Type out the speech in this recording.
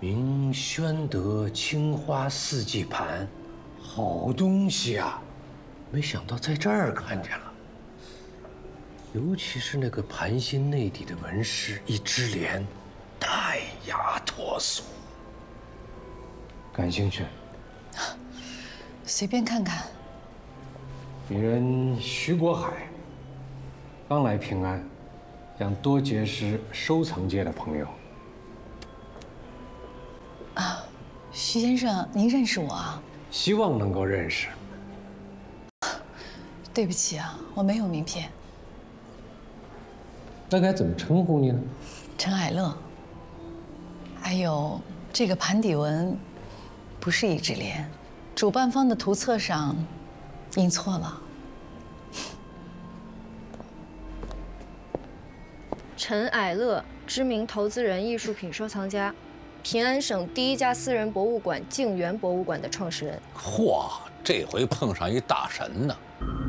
明宣德青花四季盘，好东西啊！没想到在这儿看见了。尤其是那个盘心内底的纹饰，一枝莲，淡雅脱俗。感兴趣？ 随便看看。 鄙人徐国海，刚来平安，想多结识收藏界的朋友。 啊，徐先生，您认识我啊？ 希望能够认识。 对不起啊，我没有名片。 那该怎么称呼你呢？ 陈海乐。还有这个盘底纹，不是一枝莲，主办方的图册上印错了。 陈蔼乐，知名投资人、艺术品收藏家，平安省第一家私人博物馆静园博物馆的创始人。 嚯，这回碰上一大神呢！